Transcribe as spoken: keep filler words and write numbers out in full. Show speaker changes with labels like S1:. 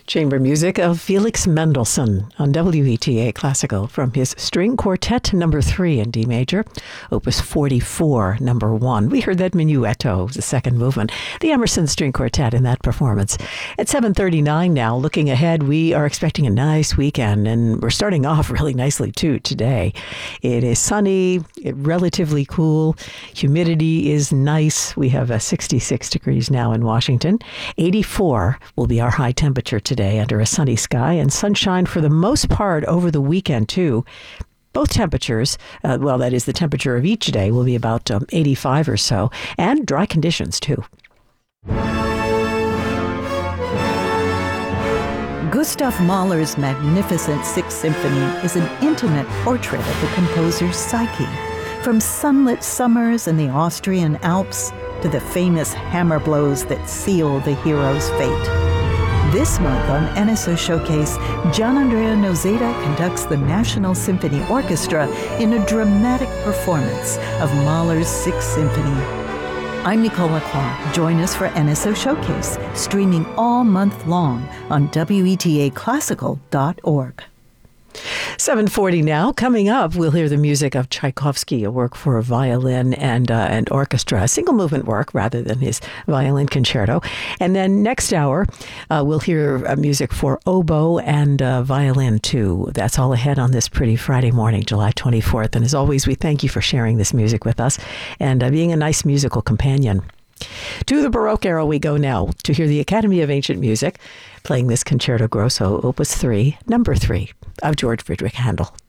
S1: Chamber music of Felix Mendelssohn on W E T A Classical from his String Quartet number three in D major, Opus forty-four, number one. We heard that Minuetto, the second movement, the Emerson String Quartet in that performance. At seven thirty-nine now, looking ahead, we are expecting a nice weekend, and we're starting off really nicely too today. It is sunny, it relatively cool, humidity is nice. We have a sixty-six degrees now in Washington. eighty-four will be our high temperature today. Today under a sunny sky and sunshine for the most part over the weekend too. Both temperatures, uh, well, that is the temperature of each day, will be about um, eighty-five or so, and dry conditions too.
S2: Gustav Mahler's magnificent Sixth Symphony is an intimate portrait of the composer's psyche, from sunlit summers in the Austrian Alps to the famous hammer blows that seal the hero's fate. This month on N S O Showcase, Gianandrea Noseda conducts the National Symphony Orchestra in a dramatic performance of Mahler's Sixth Symphony. I'm Nicole Lacroix. Join us for N S O Showcase, streaming all month long on W E T A classical dot org.
S1: seven forty now. Coming up, we'll hear the music of Tchaikovsky, a work for violin and uh, and orchestra, a single movement work rather than his violin concerto. And then next hour, uh, we'll hear uh, music for oboe and uh, violin too. That's all ahead on this pretty Friday morning, July twenty-fourth. And as always, we thank you for sharing this music with us and uh, being a nice musical companion. To the Baroque era we go now to hear the Academy of Ancient Music playing this Concerto Grosso, Opus three, number three, of George Friedrich Handel.